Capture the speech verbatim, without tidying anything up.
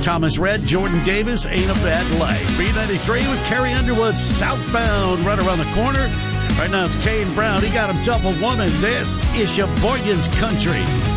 Thomas Rhett, Jordan Davis, Ain't a Bad Life. B ninety-three with Carrie Underwood, Southbound, right around the corner. Right now it's Kane Brown. He got himself a one, and this is Sheboygan's Country.